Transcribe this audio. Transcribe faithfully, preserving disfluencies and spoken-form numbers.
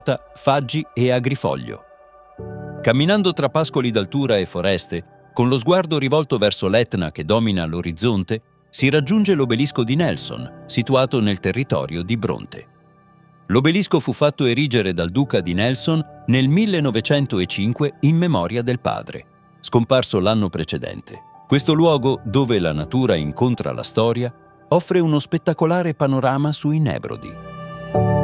faggi e agrifoglio. Camminando tra pascoli d'altura e foreste, con lo sguardo rivolto verso l'Etna che domina l'orizzonte, si raggiunge l'obelisco di Nelson, situato nel territorio di Bronte. L'obelisco fu fatto erigere dal duca di Nelson nel millenovecentocinque in memoria del padre, scomparso l'anno precedente. Questo luogo, dove la natura incontra la storia, offre uno spettacolare panorama sui Nebrodi.